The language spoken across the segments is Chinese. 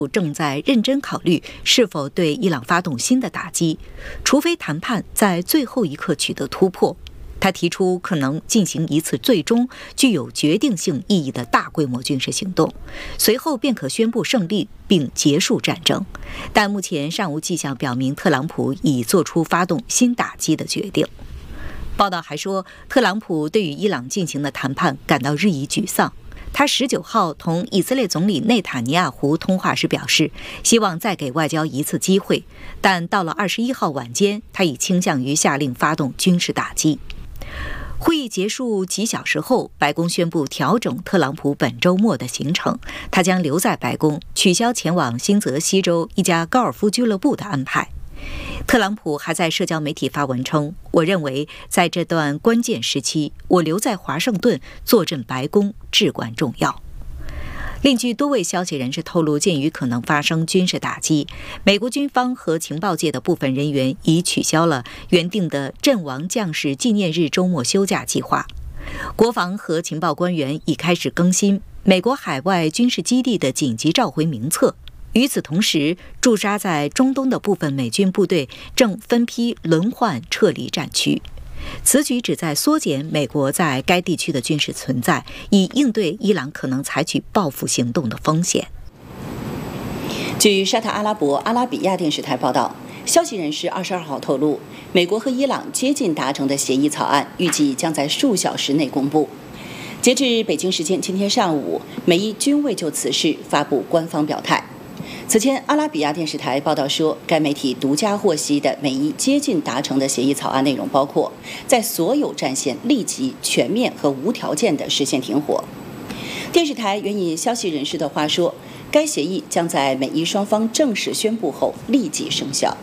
正在认真考虑是否对伊朗发动新的打击，除非谈判在最后一刻取得突破。他提出可能进行一次最终具有决定性意义的大规模军事行动，随后便可宣布胜利并结束战争。但目前尚无迹象表明特朗普已做出发动新打击的决定。报道还说，特朗普对于伊朗进行的谈判感到日益沮丧。他19号同以色列总理内塔尼亚胡通话时表示，希望再给外交一次机会，但到了21号晚间，他已倾向于下令发动军事打击。会议结束几小时后，白宫宣布调整特朗普本周末的行程，他将留在白宫，取消前往新泽西州一家高尔夫俱乐部的安排。特朗普还在社交媒体发文称，我认为在这段关键时期，我留在华盛顿坐镇白宫至关重要。另据多位消息人士透露，鉴于可能发生军事打击，美国军方和情报界的部分人员已取消了原定的阵亡将士纪念日周末休假计划。国防和情报官员已开始更新美国海外军事基地的紧急召回名册。与此同时，驻扎在中东的部分美军部队正分批轮换撤离战区。此举旨在缩减美国在该地区的军事存在，以应对伊朗可能采取报复行动的风险。 据沙特阿拉伯阿拉比亚电视台报道，消息人士22号透露，美国和伊朗接近达成的协议草案预计将在数小时内公布。截至北京时间今天上午，美伊均未就此事发布官方表态。此前，阿拉比亚电视台报道说，该媒体独家获悉的美伊接近达成的协议草案内容包括，在所有战线立即、全面和无条件地实现停火。电视台援引消息人士的话说，该协议将在美伊双方正式宣布后立即生效。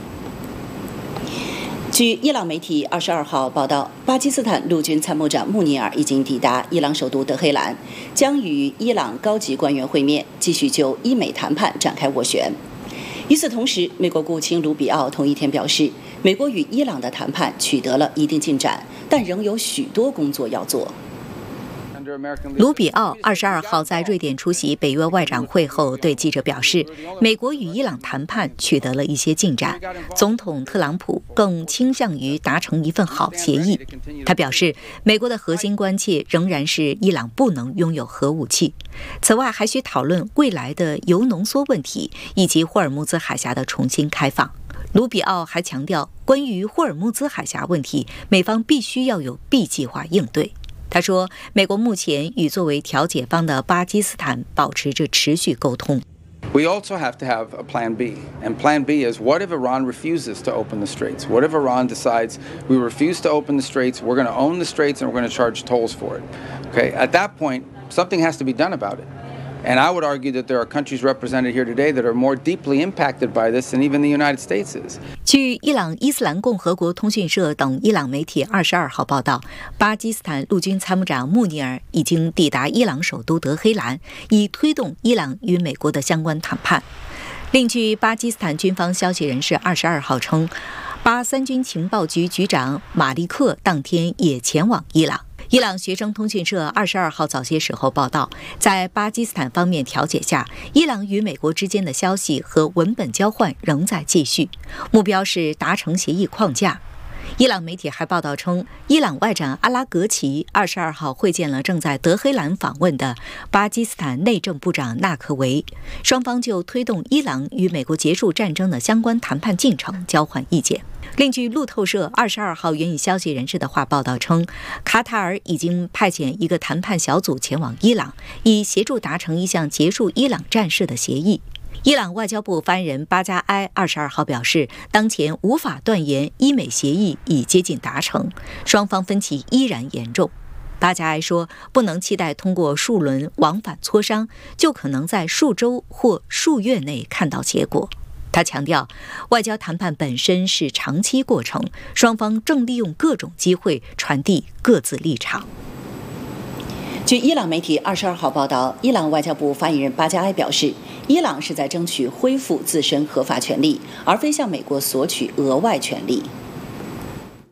据伊朗媒体22号报道，巴基斯坦陆军参谋长穆尼尔已经抵达伊朗首都德黑兰，将与伊朗高级官员会面，继续就伊美谈判展开斡旋。与此同时，美国国务卿卢比奥同一天表示，美国与伊朗的谈判取得了一定进展，但仍有许多工作要做。 卢比奥22号在瑞典出席北约外长会后对记者表示，美国与伊朗谈判取得了一些进展，总统特朗普更倾向于达成一份好协议。他表示，美国的核心关切仍然是伊朗不能拥有核武器。此外，还需讨论未来的铀浓缩问题以及霍尔木兹海峡的重新开放。卢比奥还强调，关于霍尔木兹海峡问题，美方必须要有 B 计划应对。他说，美国目前与作为调解方的巴基斯坦保持着持续沟通。 We also have to have a plan B, and plan B is what if Iran refuses to open the straits? What if Iran decides we refuse to open the straits, we're going to own the straits, and we're going to charge tolls for it? Okay, at that point, something has to be done about it. And I would argue that there are countries represented here today that are more deeply impacted by this than even the United States is. 据伊朗伊斯兰共和国通讯社等伊朗媒体22号报道，巴基斯坦陆军参谋长穆尼尔已经抵达伊朗首都德黑兰，以推动伊朗与美国的相关谈判。另据巴基斯坦军方消息人士22号称，巴三军情报局局长马利克当天也前往伊朗。伊朗学生通讯社22号早些时候报道，在巴基斯坦方面调解下，伊朗与美国之间的消息和文本交换仍在继续，目标是达成协议框架。伊朗媒体还报道称，伊朗外长阿拉格齐22号会见了正在德黑兰访问的巴基斯坦内政部长纳克维，双方就推动伊朗与美国结束战争的相关谈判进程交换意见。另据路透社22号援引消息人士的话报道称，卡塔尔已经派遣一个谈判小组前往伊朗，以协助达成一项结束伊朗战事的协议。伊朗外交部发言人巴加埃22号表示，当前无法断言伊美协议已接近达成，双方分歧依然严重。巴加埃说，不能期待通过数轮往返磋商就可能在数周或数月内看到结果。他强调，外交谈判本身是长期过程，双方正利用各种机会传递各自立场。 据伊朗媒体22号报道，伊朗外交部发言人巴加埃表示，伊朗是在争取恢复自身合法权利，而非向美国索取额外权利。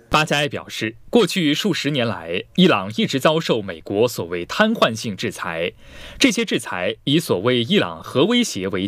巴加埃表示，过去数十年来，伊朗一直遭受美国所谓瘫痪性制裁，这些制裁以所谓伊朗核威胁为